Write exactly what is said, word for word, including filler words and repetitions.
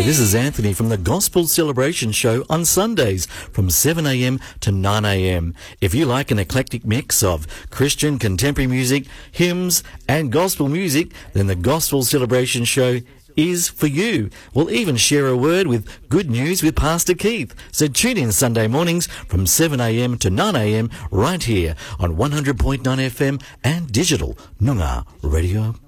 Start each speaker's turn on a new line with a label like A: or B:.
A: Hey, this is Anthony from the Gospel Celebration Show on Sundays from seven a.m. to nine a.m. If you like an eclectic mix of Christian contemporary music, hymns and gospel music, then the Gospel Celebration Show is for you. We'll even share a word with good news with Pastor Keith. So tune in Sunday mornings from seven a.m. to nine a.m. right here on one hundred point nine F M and digital Noongar Radio.